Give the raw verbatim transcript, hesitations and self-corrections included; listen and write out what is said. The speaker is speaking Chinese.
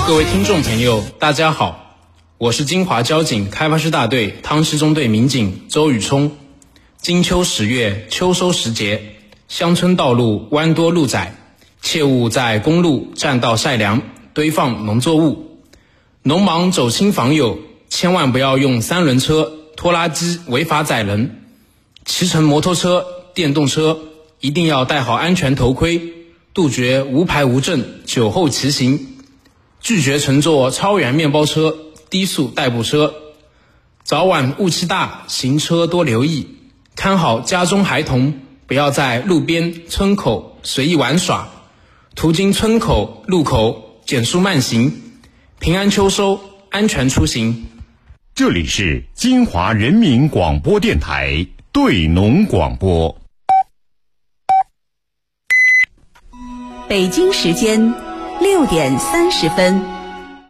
各位听众朋友，大家好，我是金华交警开发师大队汤溪中队民警周宇冲。金秋十月，秋收时节，乡村道路弯多路窄，切勿在公路、栈道晒粮、堆放农作物。农忙走亲访友，千万不要用三轮车、拖拉机违法载人。骑乘摩托车、电动车一定要戴好安全头盔，杜绝无牌无证、酒后骑行。拒绝乘坐超员面包车、低速代步车。早晚雾气大，行车多留意，看好家中孩童，不要在路边、村口随意玩耍。途经村口、路口减速慢行。平安秋收，安全出行。 这里是金华人民广播电台对农广播。 北京时间六点三十分。